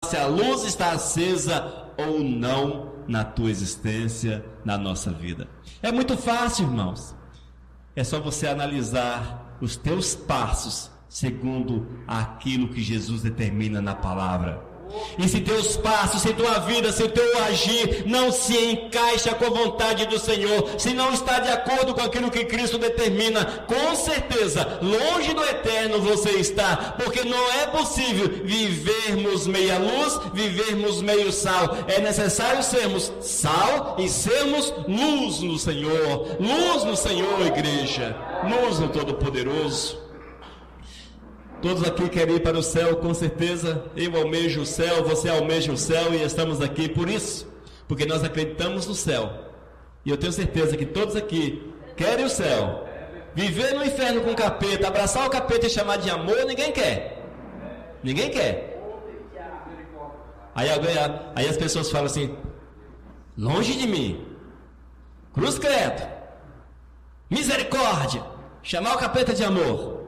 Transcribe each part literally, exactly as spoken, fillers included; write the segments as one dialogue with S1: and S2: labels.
S1: se a luz está acesa ou não na tua existência, na nossa vida. É muito fácil, irmãos. É só você analisar os teus passos segundo aquilo que Jesus determina na palavra. E se teus passos, se tua vida, se o teu agir não se encaixa com a vontade do Senhor, se não está de acordo com aquilo que Cristo determina, com certeza, longe do eterno você está, porque não é possível vivermos meia luz, vivermos meio sal. É necessário sermos sal e sermos luz no Senhor, luz no Senhor, igreja, luz no Todo-Poderoso. Todos aqui querem ir para o céu, com certeza. Eu almejo o céu, você almeja o céu, e estamos aqui por isso, porque nós acreditamos no céu. E eu tenho certeza que todos aqui querem o céu. Viver no inferno com o capeta, abraçar o capeta e chamar de amor, ninguém quer. Ninguém quer. Aí, alguém, aí as pessoas falam assim: longe de mim, cruz credo, misericórdia, chamar o capeta de amor.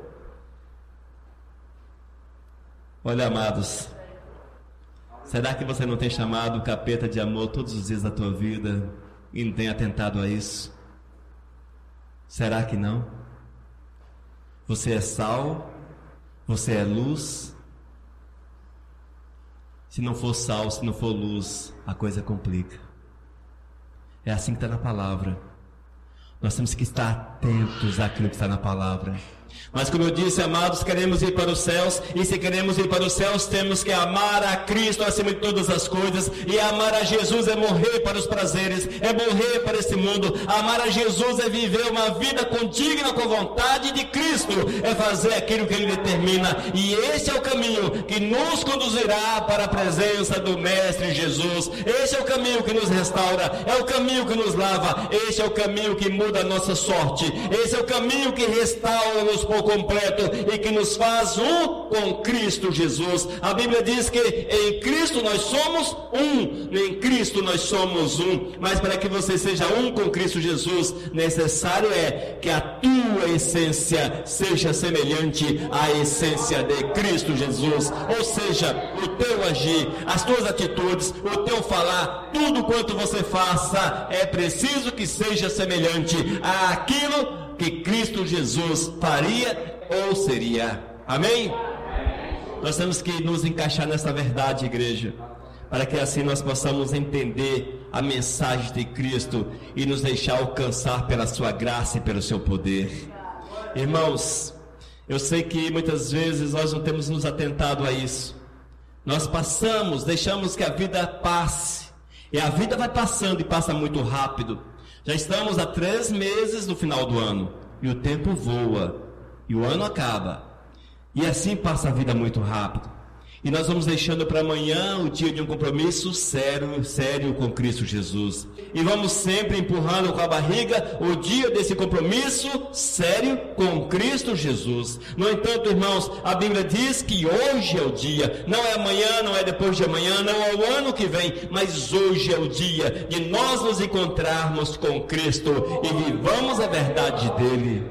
S1: Olha, amados, será que você não tem chamado o capeta de amor todos os dias da tua vida e não tem atentado a isso? Será que não? Você é sal, você é luz. Se não for sal, se não for luz, a coisa complica. É assim que está na palavra. Nós temos que estar atentos àquilo que está na palavra. Mas como eu disse, amados, queremos ir para os céus, e se queremos ir para os céus, temos que amar a Cristo acima de todas as coisas, e amar a Jesus é morrer para os prazeres, é morrer para esse mundo. Amar a Jesus é viver uma vida condigna com a vontade de Cristo, é fazer aquilo que Ele determina, e esse é o caminho que nos conduzirá para a presença do Mestre Jesus. Esse é o caminho que nos restaura, é o caminho que nos lava, esse é o caminho que muda a nossa sorte, esse é o caminho que restaura-nos por completo e que nos faz um com Cristo Jesus. A Bíblia diz que em Cristo nós somos um, em Cristo nós somos um, mas para que você seja um com Cristo Jesus, necessário é que a tua essência seja semelhante à essência de Cristo Jesus, ou seja, o teu agir, as tuas atitudes, o teu falar, tudo quanto você faça, é preciso que seja semelhante àquilo que Cristo Jesus faria ou seria. Amém? Nós temos que nos encaixar nessa verdade, igreja, para que assim nós possamos entender a mensagem de Cristo e nos deixar alcançar pela sua graça e pelo seu poder. Irmãos, eu sei que muitas vezes nós não temos nos atentado a isso. Nós passamos, deixamos que a vida passe, e a vida vai passando e passa muito rápido. Já estamos há três meses no final do ano, e o tempo voa, e o ano acaba, e assim passa a vida muito rápido, e nós vamos deixando para amanhã o dia de um compromisso sério, sério com Cristo Jesus, e vamos sempre empurrando com a barriga o dia desse compromisso sério com Cristo Jesus. No entanto, irmãos, a Bíblia diz que hoje é o dia, não é amanhã, não é depois de amanhã, não é o ano que vem, mas hoje é o dia de nós nos encontrarmos com Cristo e vivamos a verdade dele.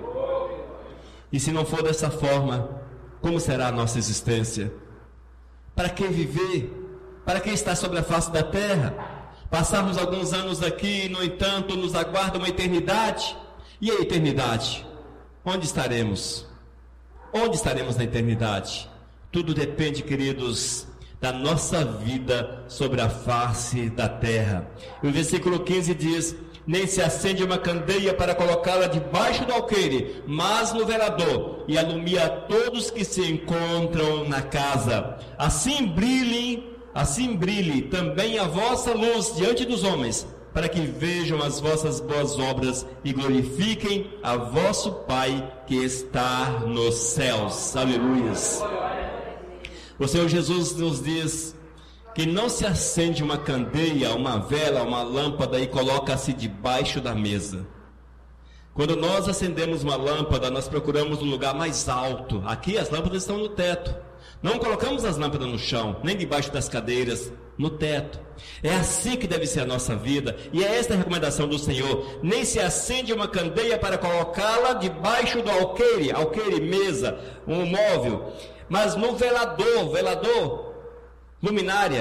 S1: E se não for dessa forma, como será a nossa existência? Para que viver? Para que estar sobre a face da terra? Passarmos alguns anos aqui, no entanto, nos aguarda uma eternidade. E a eternidade? Onde estaremos? Onde estaremos na eternidade? Tudo depende, queridos, da nossa vida sobre a face da terra. E o versículo quinze diz: nem se acende uma candeia para colocá-la debaixo do alqueire, mas no velador, e alumia a todos que se encontram na casa. Assim brilhem, assim brilhe também a vossa luz diante dos homens, para que vejam as vossas boas obras e glorifiquem a vosso Pai que está nos céus. Aleluias. O Senhor Jesus nos diz que não se acende uma candeia, uma vela, uma lâmpada e coloca-se debaixo da mesa. Quando nós acendemos uma lâmpada, nós procuramos um lugar mais alto. Aqui as lâmpadas estão no teto. Não colocamos as lâmpadas no chão, nem debaixo das cadeiras, no teto. É assim que deve ser a nossa vida, e é esta a recomendação do Senhor. Nem se acende uma candeia para colocá-la debaixo do alqueire, alqueire, mesa, um móvel, mas no velador, velador, luminária,